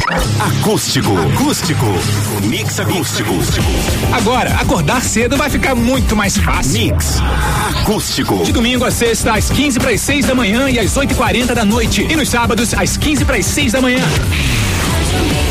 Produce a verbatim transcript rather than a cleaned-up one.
Acústico. Acústico. Mix acústico. Agora, acordar cedo vai ficar muito mais fácil. Mix acústico. De domingo a sexta, às quinze para as seis da manhã e às oito e quarenta da noite. E nos sábados, às quinze para as seis da manhã.